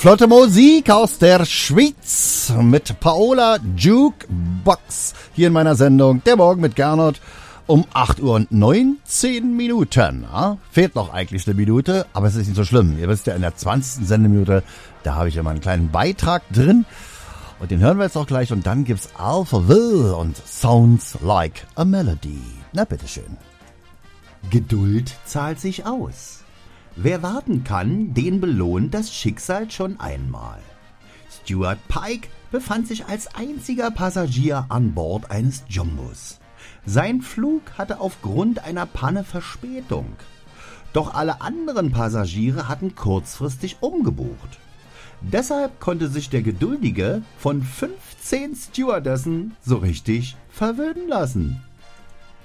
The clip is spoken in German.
Flotte Musik aus der Schweiz mit Paola Jukebox hier in meiner Sendung Der Morgen mit Gernot um 8:19 Uhr. Ja, fehlt noch eigentlich eine Minute, aber es ist nicht so schlimm. Ihr wisst ja, in der 20. Sendeminute, da habe ich immer einen kleinen Beitrag drin und den hören wir jetzt auch gleich und dann gibt's Alphaville und Sounds Like a Melody. Na bitteschön. Geduld zahlt sich aus. Wer warten kann, den belohnt das Schicksal schon einmal. Stuart Pike befand sich als einziger Passagier an Bord eines Jumbos. Sein Flug hatte aufgrund einer Panne Verspätung. Doch alle anderen Passagiere hatten kurzfristig umgebucht. Deshalb konnte sich der Geduldige von 15 Stewardessen so richtig verwöhnen lassen.